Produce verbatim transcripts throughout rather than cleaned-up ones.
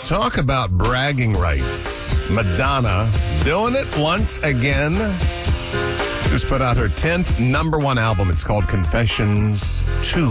Talk about bragging rights. Madonna doing it once again. Just put out her tenth number one album. It's called Confessions two.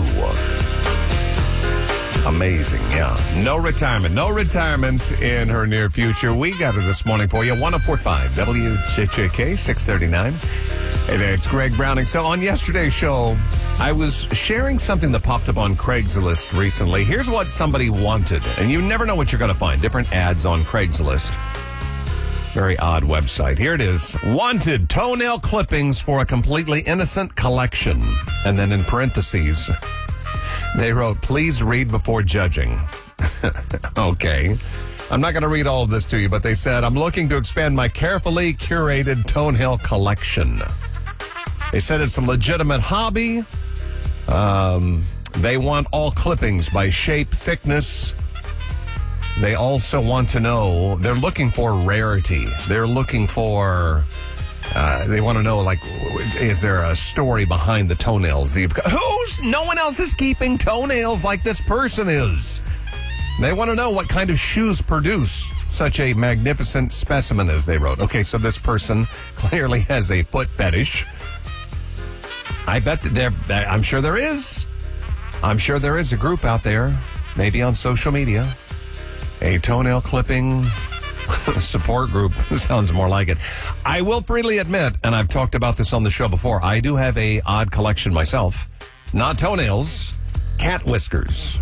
Amazing, yeah. No retirement. No retirement in her near future. We got her this morning for you. one oh four point five W J J K, six thirty-nine. Hey there, it's Greg Browning. So on yesterday's show, I was sharing something that popped up on Craigslist recently. Here's what somebody wanted. And you never know what you're going to find. Different ads on Craigslist. Very odd website. Here it is. Wanted toenail clippings for a completely innocent collection. And then in parentheses, they wrote, please read before judging. Okay. I'm not going to read all of this to you, but they said, I'm looking to expand my carefully curated toenail collection. They said it's a legitimate hobby. Um, they want all clippings by shape, thickness. They also want to know, they're looking for rarity. They're looking for, uh, they want to know, like, is there a story behind the toenails that you've got? Who's, no one else is keeping toenails like this person is. They want to know what kind of shoes produce such a magnificent specimen, as they wrote. Okay, so this person clearly has a foot fetish. I bet that there, I'm sure there is. I'm sure there is a group out there, maybe on social media, a toenail clipping support group. Sounds more like it. I will freely admit, and I've talked about this on the show before, I do have a odd collection myself. Not toenails, cat whiskers.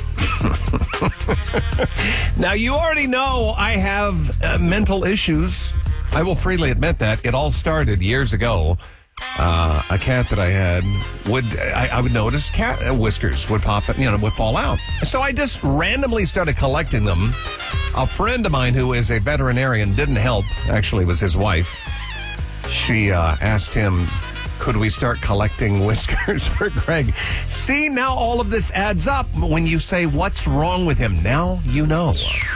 Now, you already know I have uh, mental issues. I will freely admit that. It all started years ago. Uh, a cat that I had would, I, I would notice cat whiskers would pop, you know, would fall out. So I just randomly started collecting them. A friend of mine who is a veterinarian didn't help. Actually, it was his wife. She uh, asked him, could we start collecting whiskers for Greg? See, now all of this adds up. When you say, what's wrong with him? Now you know.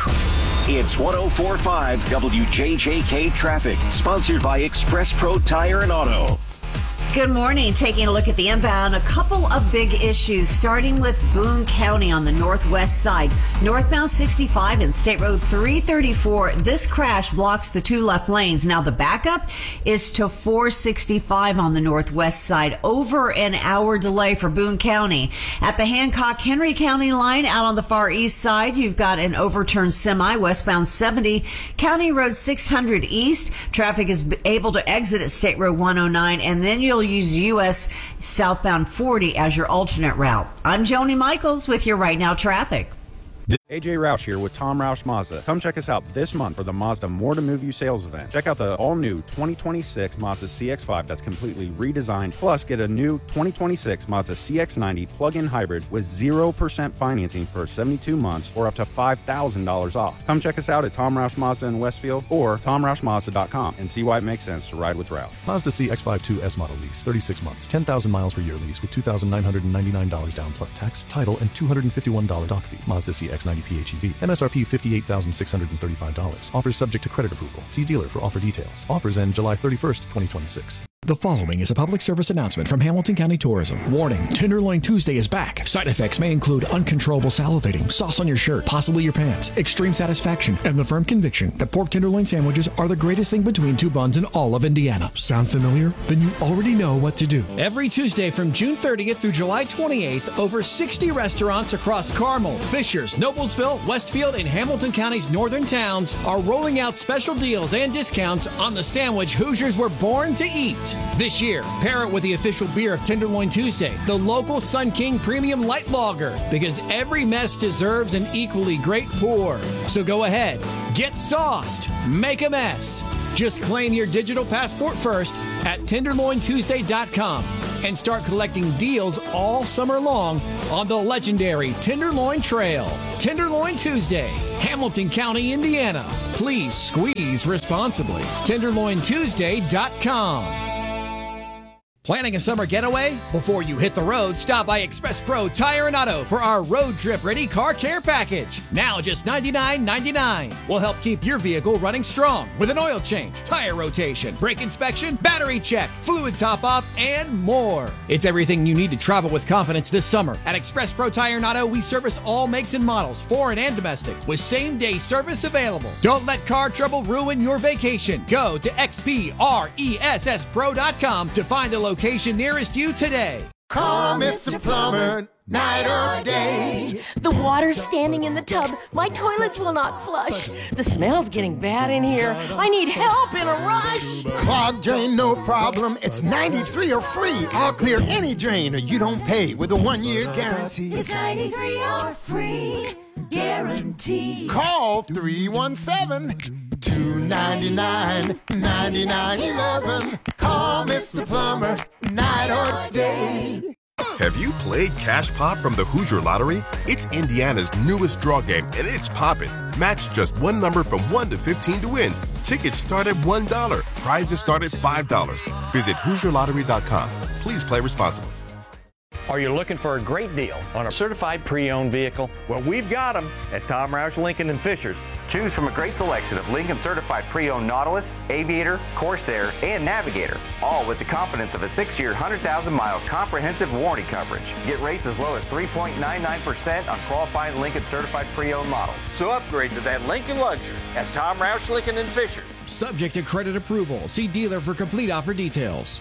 It's one oh four point five W J J K Traffic, sponsored by Express Pro Tire and Auto. Good morning. Taking a look at the inbound, a couple of big issues, starting with Boone County on the northwest side. Northbound sixty-five and State Road three thirty-four. This crash blocks the two left lanes. Now the backup is to four sixty-five on the northwest side. Over an hour delay for Boone County. At the Hancock-Henry County line out on the far east side, you've got an overturned semi westbound seventy. County Road six hundred east. Traffic is able to exit at State Road one oh nine, and then you'll use U S southbound forty as your alternate route. I'm Joni Michaels with your Right Now traffic. A J Roush here with Tom Roush Mazda. Come check us out this month for the Mazda More to Move You sales event. Check out the all-new twenty twenty-six Mazda C X five that's completely redesigned. Plus, get a new twenty twenty-six Mazda C X ninety plug-in hybrid with zero percent financing for seventy-two months or up to five thousand dollars off. Come check us out at Tom Roush Mazda in Westfield or tom roush mazda dot com and see why it makes sense to ride with Roush. Mazda C X five two S model lease, thirty-six months, ten thousand miles per year lease with two thousand nine hundred ninety-nine dollars down plus tax, title, and two hundred fifty-one dollars doc fee. Mazda C X ninety P H E V. M S R P fifty-eight thousand six hundred thirty-five dollars. Offers subject to credit approval. See dealer for offer details. Offers end July thirty-first, twenty twenty-six. The following is a public service announcement from Hamilton County Tourism. Warning, Tenderloin Tuesday is back. Side effects may include uncontrollable salivating, sauce on your shirt, possibly your pants, extreme satisfaction, and the firm conviction that pork tenderloin sandwiches are the greatest thing between two buns in all of Indiana. Sound familiar? Then you already know what to do. Every Tuesday from June thirtieth through July twenty-eighth, over sixty restaurants across Carmel, Fishers, Noblesville, Westfield, and Hamilton County's northern towns are rolling out special deals and discounts on the sandwich Hoosiers were born to eat. This year, pair it with the official beer of Tenderloin Tuesday, the local Sun King Premium Light Lager, because every mess deserves an equally great pour. So go ahead, get sauced, make a mess. Just claim your digital passport first at tenderloin tuesday dot com and start collecting deals all summer long on the legendary Tenderloin Trail. Tenderloin Tuesday, Hamilton County, Indiana. Please squeeze responsibly. tenderloin tuesday dot com. Planning a summer getaway? Before you hit the road, stop by Express Pro Tire and Auto for our road trip ready car care package. Now just ninety-nine ninety-nine. We'll help keep your vehicle running strong with an oil change, tire rotation, brake inspection, battery check, fluid top off, and more. It's everything you need to travel with confidence this summer. At Express Pro Tire and Auto, we service all makes and models, foreign and domestic, with same day service available. Don't let car trouble ruin your vacation. Go to X P R E S S Pro dot com to find a location nearest you today. Call Mister Plumber, night or day. The water's standing in the tub. My toilets will not flush. The smell's getting bad in here. I need help in a rush. Clogged drain, no problem. It's ninety-three or free. I'll clear any drain or you don't pay with a one-year guarantee. It's ninety-three or free guarantee. Call three one seven, two nine nine, nine nine one one. Call Mister Plumber, night or day. Have you played Cash Pop from the Hoosier Lottery? It's Indiana's newest draw game, and it's poppin'. Match just one number from one to fifteen to win. Tickets start at one dollar. Prizes start at five dollars. Visit Hoosier Lottery dot com. Please play responsibly. Are you looking for a great deal on a certified pre-owned vehicle? Well, we've got them at Tom Roush Lincoln and Fishers. Choose from a great selection of Lincoln certified pre-owned Nautilus, Aviator, Corsair, and Navigator, all with the confidence of a six-year, one hundred thousand mile comprehensive warranty coverage. Get rates as low as three point nine nine percent on qualifying Lincoln certified pre-owned models. So upgrade to that Lincoln luxury at Tom Roush Lincoln and Fishers. Subject to credit approval. See dealer for complete offer details.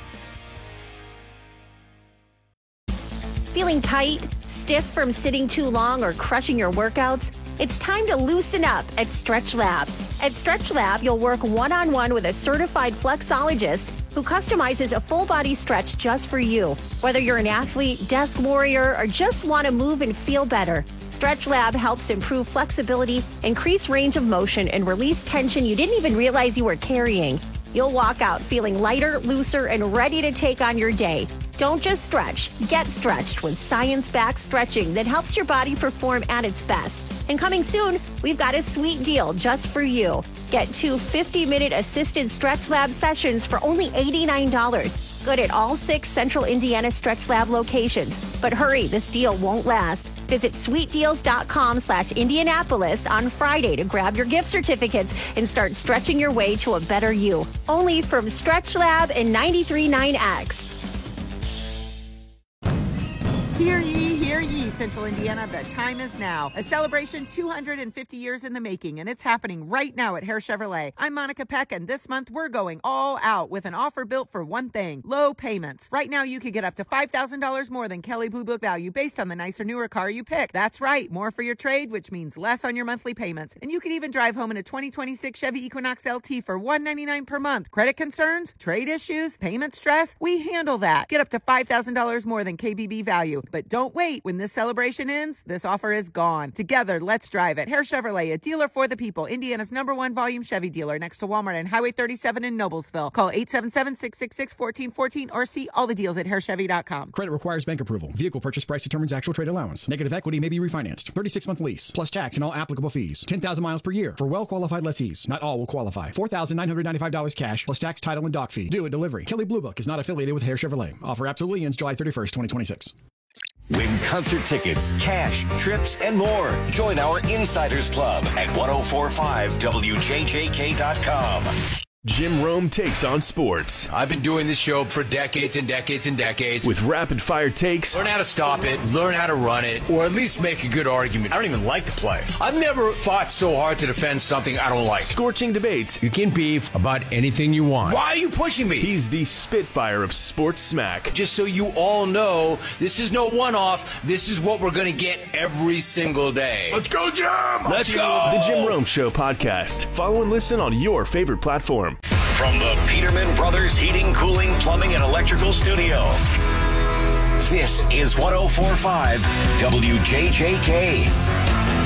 Feeling tight, stiff from sitting too long, or crushing your workouts? It's time to loosen up at Stretch Lab. At Stretch Lab, you'll work one-on-one with a certified flexologist who customizes a full-body stretch just for you. Whether you're an athlete, desk warrior, or just want to move and feel better, Stretch Lab helps improve flexibility, increase range of motion, and release tension you didn't even realize you were carrying. You'll walk out feeling lighter, looser, and ready to take on your day. Don't just stretch, get stretched with science-backed stretching that helps your body perform at its best. And coming soon, we've got a sweet deal just for you. Get two fifty-minute assisted Stretch Lab sessions for only eighty-nine dollars. Good at all six Central Indiana Stretch Lab locations. But hurry, this deal won't last. Visit sweetdeals.com slash Indianapolis on Friday to grab your gift certificates and start stretching your way to a better you. Only from Stretch Lab and ninety-three point nine X. Hear ye, hear ye, Central Indiana, the time is now. A celebration two hundred fifty years in the making, and it's happening right now at Hare Chevrolet. I'm Monica Peck, and this month we're going all out with an offer built for one thing, low payments. Right now you could get up to five thousand dollars more than Kelley Blue Book value based on the nicer, newer car you pick. That's right, more for your trade, which means less on your monthly payments. And you could even drive home in a twenty twenty-six Chevy Equinox L T for one hundred ninety-nine dollars per month. Credit concerns, trade issues, payment stress, we handle that. Get up to five thousand dollars more than K B B value. But don't wait. When this celebration ends, this offer is gone. Together, let's drive it. Hare Chevrolet, a dealer for the people. Indiana's number one volume Chevy dealer next to Walmart and Highway thirty-seven in Noblesville. Call eight seven seven, six six six, one four one four or see all the deals at hare chevy dot com. Credit requires bank approval. Vehicle purchase price determines actual trade allowance. Negative equity may be refinanced. thirty-six month lease, plus tax and all applicable fees. ten thousand miles per year for well-qualified lessees. Not all will qualify. four thousand nine hundred ninety-five dollars cash, plus tax, title, and dock fee. Due at delivery. Kelley Blue Book is not affiliated with Hare Chevrolet. Offer absolutely ends July thirty-first, twenty twenty-six. Win concert tickets, cash, trips, and more. Join our Insiders Club at ten forty-five W J J K dot com. Jim Rome takes on sports. I've been doing this show for decades and decades and decades. With rapid-fire takes. Learn how to stop it, learn how to run it, or at least make a good argument. I don't even like to play. I've never fought so hard to defend something I don't like. Scorching debates. You can beef about anything you want. Why are you pushing me? He's the Spitfire of sports smack. Just so you all know, this is no one-off. This is what we're going to get every single day. Let's go, Jim! Let's go! The Jim Rome Show podcast. Follow and listen on your favorite platform. From the Peterman Brothers Heating, Cooling, Plumbing, and Electrical Studio, this is ten forty-five W J J K.